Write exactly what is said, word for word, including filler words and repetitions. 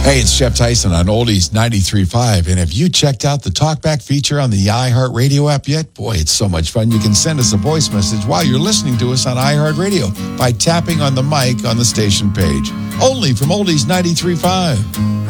Hey, it's Jeff Tyson on Oldies ninety-three point five. And have you checked out the TalkBack feature on the iHeartRadio app yet? Boy, it's so much fun. You can send us a voice message while you're listening to us on iHeartRadio by tapping on the mic on the station page. Only from Oldies ninety-three point five.